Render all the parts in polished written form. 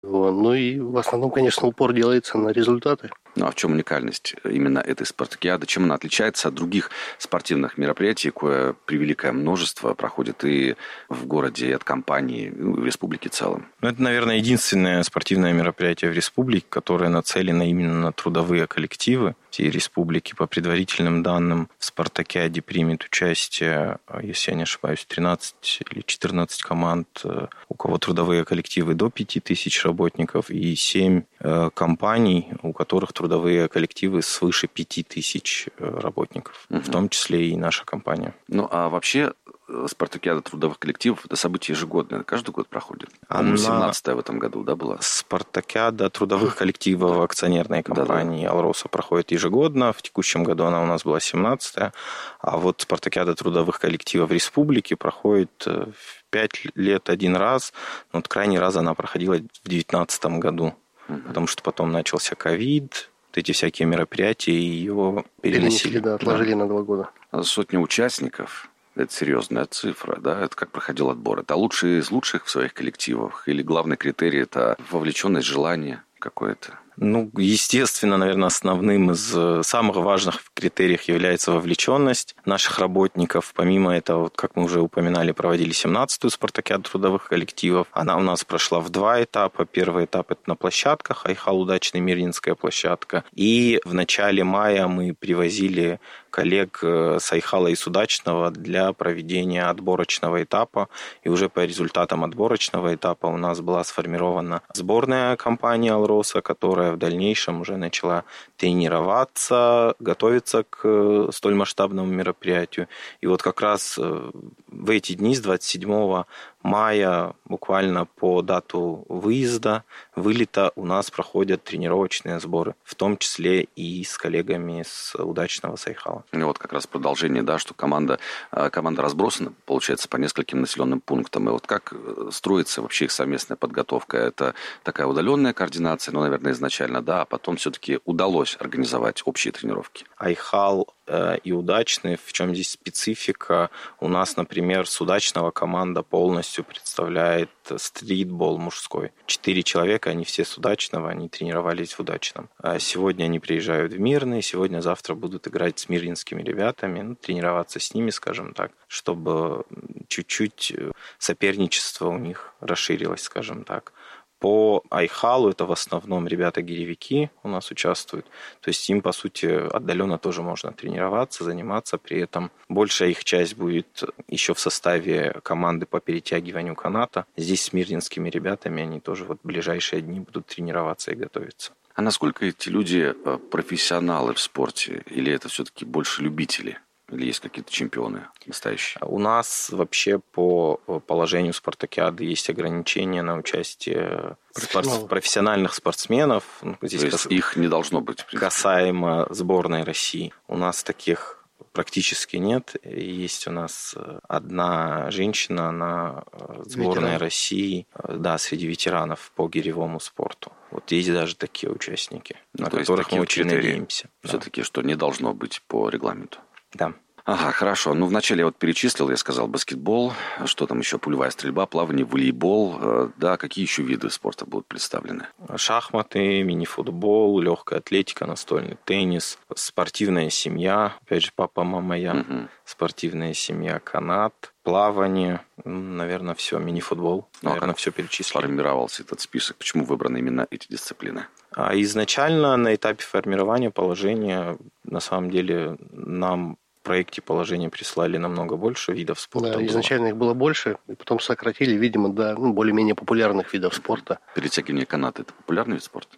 Вот. Ну и в основном, конечно, упор делается на результаты. Ну а в чем уникальность именно этой спартакиады? Чем она отличается от других спортивных мероприятий, кое превеликое множество проходит и в городе, и от компании, и в республике в целом? Ну, это, наверное, единственное спортивное мероприятие в республике, которое нацелено именно на трудовые коллективы всей республики. По предварительным данным, в спартакиаде примет участие, если я не ошибаюсь, 13 или 14 команд, у кого трудовые коллективы до 5000 работников, и 7 компаний, у которых трудовые коллективы свыше 5000 работников, в том числе и наша компания. Ну, а вообще спартакиада трудовых коллективов – это событие ежегодное, каждый год проходит. По-моему, 17-я в этом году, да, была? Спартакиада трудовых коллективов акционерной компании «Алроса» проходит ежегодно. В текущем году она у нас была 17-я. А вот спартакиада трудовых коллективов в республике проходит в 5 лет один раз. Но вот крайний раз она проходила в 2019 году. Потому что потом начался ковид, вот эти всякие мероприятия, и его перенесли. Да, отложили на 2 года. Сотня участников – это серьезная цифра, да? Это как проходил отбор? Это лучшие из лучших в своих коллективах? Или главный критерий – это вовлеченность, желание какое-то? Ну, естественно, наверное, основным из самых важных критериев является вовлеченность наших работников. Помимо этого, вот, как мы уже упоминали, проводили 17-ю спартакиаду трудовых коллективов. Она у нас прошла в 2 этапа. Первый этап – это на площадках, Айхал Удачный, Мирнинская площадка. И в начале мая мы привозили коллег с Айхала и с Удачного для проведения отборочного этапа. И уже по результатам отборочного этапа у нас была сформирована сборная компания «Алроса», которая в дальнейшем уже начала тренироваться, готовиться к столь масштабному мероприятию. И вот как раз в эти дни, с 27 мая, буквально по дату выезда, вылета, у нас проходят тренировочные сборы, в том числе и с коллегами с Удачного, с Айхала. И вот как раз продолжение, да, что команда разбросана, получается, по нескольким населенным пунктам. И вот как строится вообще их совместная подготовка? Это такая удаленная координация, ну, наверное, изначально, да, а потом все-таки удалось организовать общие тренировки. Айхал и Удачный, в чем здесь специфика? У нас, например, с Удачного команда полностью представляет стритбол мужской. 4 человека, они все с Удачного, они тренировались в Удачном. А сегодня они приезжают в Мирный, сегодня-завтра будут играть с мирнинскими ребятами, ну, тренироваться с ними, скажем так, чтобы чуть-чуть соперничество у них расширилось, скажем так. По Айхалу это в основном ребята-гиревики у нас участвуют. То есть им, по сути, отдаленно тоже можно тренироваться, заниматься. При этом большая их часть будет еще в составе команды по перетягиванию каната. Здесь с мирнинскими ребятами они тоже вот в ближайшие дни будут тренироваться и готовиться. А насколько эти люди профессионалы в спорте? Или это все-таки больше любители? Или есть какие-то чемпионы настоящие? У нас вообще по положению спартакиады есть ограничения на участие профессиональных спортсменов. Здесь то есть их не должно быть? Касаемо сборной России. У нас таких практически нет. Есть у нас одна женщина, она сборная России, да, среди ветеранов по гиревому спорту. Вот есть даже такие участники, на которых мы очень надеемся. Все-таки, что не должно быть по регламенту. Да. Ага, хорошо. Ну, вначале я вот перечислил, я сказал баскетбол, что там еще, пулевая стрельба, плавание, волейбол. Да, какие еще виды спорта будут представлены? Шахматы, мини-футбол, легкая атлетика, настольный теннис, спортивная семья, опять же, папа, мама, я, спортивная семья, канат, плавание, наверное, все, мини-футбол, наверное, все перечислили. Сформировался этот список? Почему выбраны именно эти дисциплины? А изначально на этапе формирования положения, на самом деле, нам в проекте положения прислали намного больше видов спорта. Да, изначально их было больше, и потом сократили, видимо, до более-менее популярных видов спорта. Перетягивание каната – это популярный вид спорта?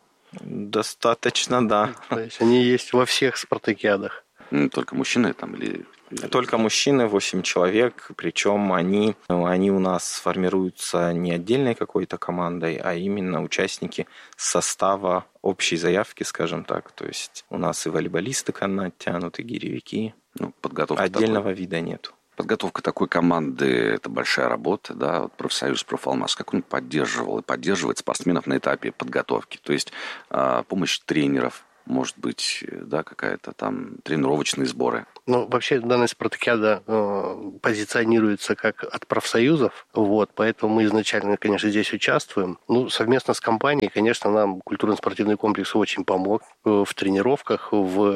Достаточно, да. То есть они есть во всех спартакиадах. Только мужчины там или... Только мужчины, 8 человек, причем они у нас формируются не отдельной какой-то командой, а именно участники состава общей заявки, скажем так. То есть у нас и волейболисты канат тянут, и гиревики. Подготовка отдельного вида нету. Подготовка такой команды – это большая работа, да, вот профсоюз «Профалмаш», как он поддерживал и поддерживает спортсменов на этапе подготовки, то есть помощь тренеров, может быть, да, какая-то там тренировочные сборы? Ну, вообще, данная спартакиада позиционируется как от профсоюзов, вот, поэтому мы изначально, конечно, здесь участвуем. Ну, совместно с компанией, конечно, нам культурно-спортивный комплекс очень помог в тренировках,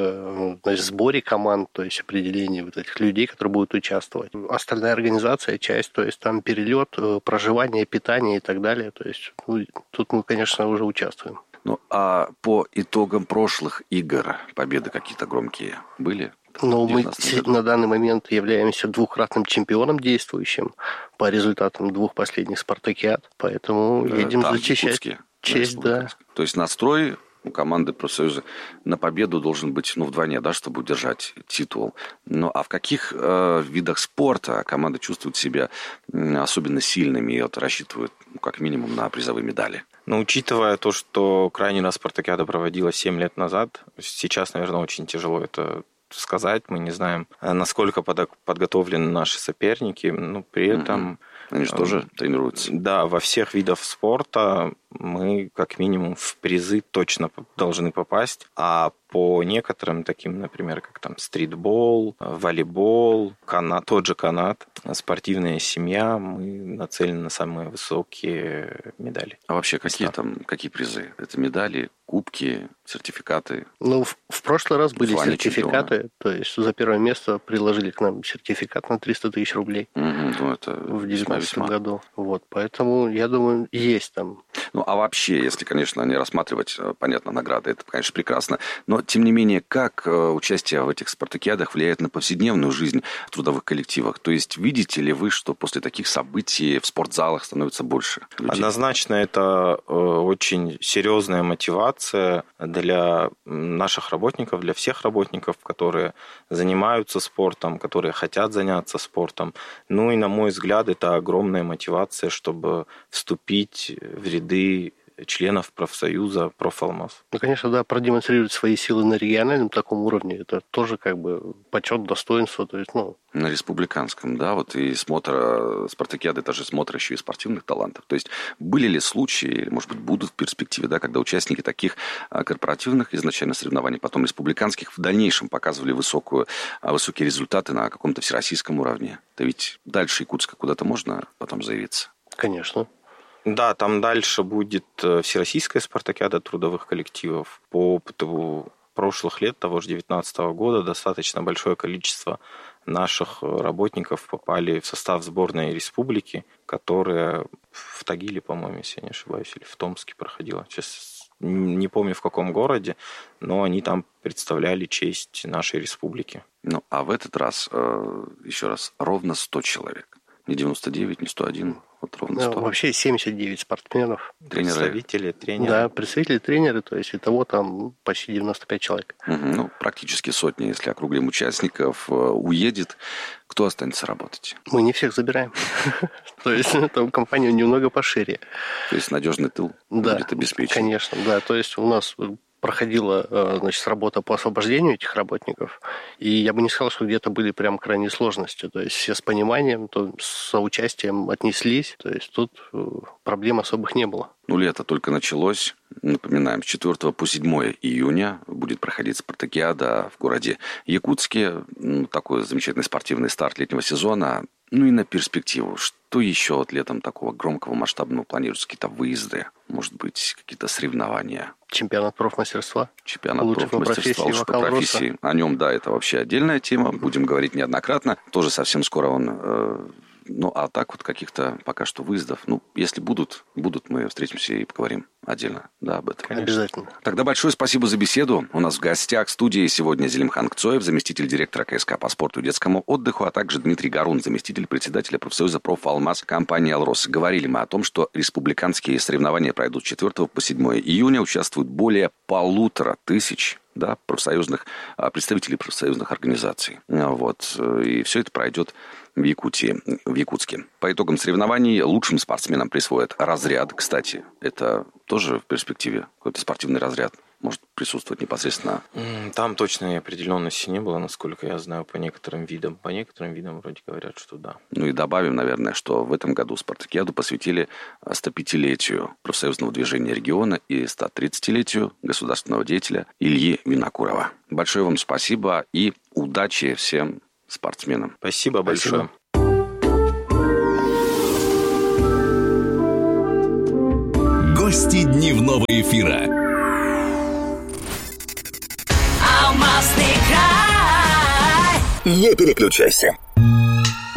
в значит, сборе команд, то есть определении вот этих людей, которые будут участвовать. Остальная организация, часть, то есть там перелет, проживание, питание и так далее, то есть ну, тут мы, конечно, уже участвуем. Ну, а по итогам прошлых игр победы какие-то громкие были? Но мы на данный момент являемся двукратным чемпионом действующим по результатам 2 последних спартакиад, поэтому едем защищать честь, да. То есть настрой у команды профсоюза на победу должен быть вдвойне, да, чтобы удержать титул. Ну, а в каких видах спорта команда чувствует себя особенно сильными и рассчитывает как минимум на призовые медали? Ну, учитывая то, что крайний раз спартакиада проводилась 7 лет назад, сейчас, наверное, очень тяжело это сказать. Мы не знаем, насколько подготовлены наши соперники, но при этом... Они же тоже тренируются. Да, во всех видах спорта мы как минимум в призы точно должны попасть, а по некоторым таким, например, как там стритбол, волейбол, канат, тот же канат, спортивная семья, мы нацелены на самые высокие медали. А вообще какие призы? Это медали, кубки, сертификаты? Ну, в прошлый раз были сертификаты, то есть за первое место приложили к нам сертификат на 300 тысяч рублей ну, это в 2019 году. Вот, поэтому, я думаю, есть там. Ну, а вообще, если, конечно, не рассматривать, понятно, награды, это, конечно, прекрасно, но, тем не менее, как участие в этих спартакиадах влияет на повседневную жизнь в трудовых коллективах? То есть, видите ли вы, что после таких событий в спортзалах становится больше людей? Однозначно, это очень серьезная мотивация для наших работников, для всех работников, которые занимаются спортом, которые хотят заняться спортом. Ну и, на мой взгляд, это огромная мотивация, чтобы вступить в ряды членов профсоюза «Профалмаз». Ну, конечно, да, продемонстрировать свои силы на региональном таком уровне, это тоже как бы почет, достоинство, то есть, На республиканском, да, вот и смотр спартакиады, это же смотр еще и спортивных талантов. То есть были ли случаи, или, может быть, будут в перспективе, да, когда участники таких корпоративных изначально соревнований, потом республиканских, в дальнейшем показывали высокие результаты на каком-то всероссийском уровне? Да ведь дальше Якутска куда-то можно потом заявиться? Конечно. Да, там дальше будет всероссийская спартакиада трудовых коллективов. По опыту прошлых лет, того же 2019 года, достаточно большое количество наших работников попали в состав сборной республики, которая в Тагиле, по-моему, если я не ошибаюсь, или в Томске проходила. Сейчас не помню, в каком городе, но они там представляли честь нашей республики. Ну, а в этот раз, еще раз, ровно 100 человек. Не 99, не 101, вот ровно 100. Вообще 79 спортсменов. Представители, тренеры. Да, представители, тренеры, то есть итого там почти 95 человек. Ну, практически сотни, если округлим участников, уедет. Кто останется работать? Мы не всех забираем. То есть там компания немного пошире. То есть надежный тыл будет обеспечен? Конечно, да. То есть у нас проходила, значит, работа по освобождению этих работников, и я бы не сказал, что где-то были прям крайние сложности. То есть все с пониманием, то с соучастием отнеслись, то есть тут проблем особых не было. Ну, лето только началось. Напоминаем, с 4 по 7 июня будет проходить спартакиада в городе Якутске. Такой замечательный спортивный старт летнего сезона. Ну и на перспективу. Что еще вот летом такого громкого, масштабного планируется? Какие-то выезды, может быть, какие-то соревнования? Чемпионат профмастерства. Чемпионат профмастерства, лучше по профессии. О нем, да, это вообще отдельная тема. Будем говорить неоднократно. Тоже совсем скоро он... Ну, а так вот каких-то пока что выездов. Ну, если будут, мы встретимся и поговорим отдельно, да, об этом. Конечно. Обязательно. Тогда большое спасибо за беседу. У нас в гостях в студии сегодня Зелимхан Кцоев, заместитель директора КСК по спорту и детскому отдыху, а также Дмитрий Гарун, заместитель председателя профсоюза «Профалмаз» компании «Алрос». Говорили мы о том, что республиканские соревнования пройдут с 4 по 7 июня. Участвуют более 1500 профсоюзных, представителей профсоюзных организаций. Вот. И все это пройдет в Якутске. По итогам соревнований лучшим спортсменам присвоят разряд. Кстати, это тоже в перспективе какой-то спортивный разряд может присутствовать непосредственно? Там точной определенности не было, насколько я знаю, по некоторым видам. По некоторым видам вроде говорят, что да. Ну и добавим, наверное, что в этом году спартакиаду посвятили 105-летию профсоюзного движения региона и 130-летию государственного деятеля Ильи Винокурова. Большое вам спасибо и удачи всем спортсменам. Спасибо большое. Гости дневного эфира. Алмазный край. Не переключайся.